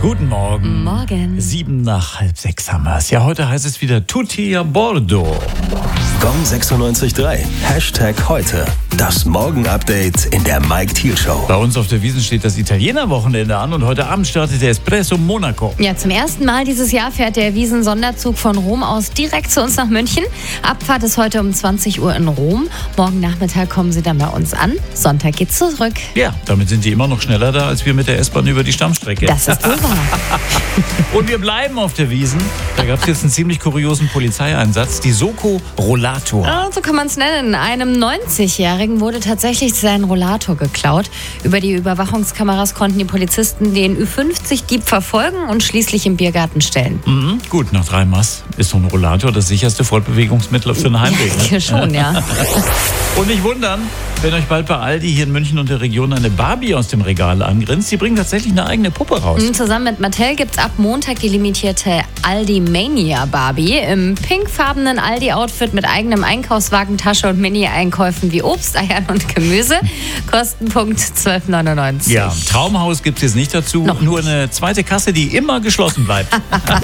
Guten Morgen. Morgen. 7:05 haben wir es. Ja, heute heißt es wieder Tutti a Bordo. Gong 96.3. Hashtag heute. Das Morgen-Update in der Mike Thiel Show. Bei uns auf der Wiesn steht das Italiener-Wochenende an und heute Abend startet der Espresso Monaco. Ja, zum ersten Mal dieses Jahr fährt der Wiesn-Sonderzug von Rom aus direkt zu uns nach München. Abfahrt ist heute um 20 Uhr in Rom. Morgen Nachmittag kommen sie dann bei uns an. Sonntag geht's zurück. Ja, damit sind die immer noch schneller da, als wir mit der S-Bahn über die Stammstrecke. Das ist wohl wahr. Und wir bleiben auf der Wiesn. Da gab es jetzt einen ziemlich kuriosen Polizeieinsatz. Die Soko Rollator. Ja, so kann man es nennen. Einem 90-Jährigen wurde tatsächlich sein Rollator geklaut. Über die Überwachungskameras konnten die Polizisten den Ü50-Dieb verfolgen und schließlich im Biergarten stellen. Gut, nach 3 Maß ist so ein Rollator das sicherste Fortbewegungsmittel für einen Heimweg. Ja, schon, ja. Und nicht wundern, wenn euch bald bei Aldi hier in München und der Region eine Barbie aus dem Regal angrinst. Die bringen tatsächlich eine eigene Puppe raus. Zusammen mit Mattel gibt es ab Montag die limitierte Aldi Mania Barbie im pinkfarbenen Aldi-Outfit mit eigenem Einkaufswagen, Tasche und Mini-Einkäufen wie Obst, Eiern und Gemüse. Kostenpunkt 12,99. Ja, Traumhaus gibt es jetzt nicht dazu. Noch nur eine zweite Kasse, die immer geschlossen bleibt.